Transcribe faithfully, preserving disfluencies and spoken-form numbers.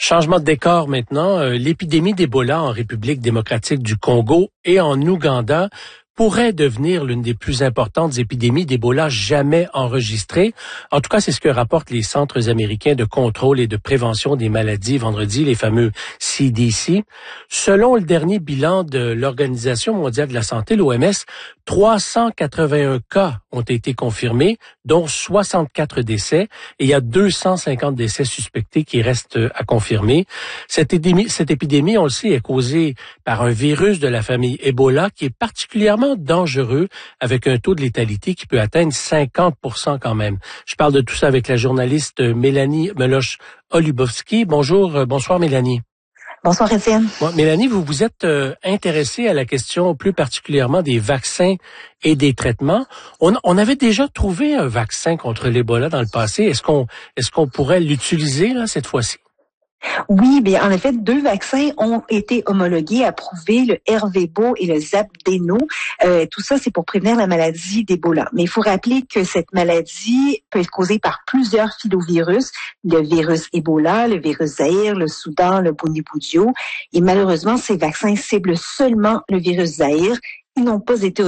Changement de décor maintenant. Euh, l'épidémie d'Ebola en République démocratique du Congo et en Ouganda pourrait devenir l'une des plus importantes épidémies d'Ebola jamais enregistrées. En tout cas, c'est ce que rapportent les Centres américains de contrôle et de prévention des maladies vendredi, les fameux C D C. Selon le dernier bilan de l'Organisation mondiale de la santé, l'O M S, trois cent quatre-vingt-un cas ont été confirmés, dont soixante-quatre décès, et il y a deux cent cinquante décès suspectés qui restent à confirmer. Cette épidémie, cette épidémie, on le sait, est causée par un virus de la famille Ebola qui est particulièrement dangereux, avec un taux de létalité qui peut atteindre cinquante pour cent quand même. Je parle de tout ça avec la journaliste Mélanie Meloche-Olubowski. Bonjour, bonsoir Mélanie. Bonsoir Étienne. Bon, Mélanie, vous vous êtes euh, intéressée à la question plus particulièrement des vaccins et des traitements. On, on avait déjà trouvé un vaccin contre l'Ebola dans le passé. Est-ce qu'on est-ce qu'on pourrait l'utiliser là cette fois-ci? Oui, bien en effet, deux vaccins ont été homologués, approuvés, le Ervebo et le Zapdeno. Euh, tout ça, c'est pour prévenir la maladie d'Ebola. Mais il faut rappeler que cette maladie peut être causée par plusieurs filovirus, le virus Ebola, le virus Zaïre, le Soudan, le Bundibugyo. Et malheureusement, ces vaccins ciblent seulement le virus Zaïre. Ils n'ont pas été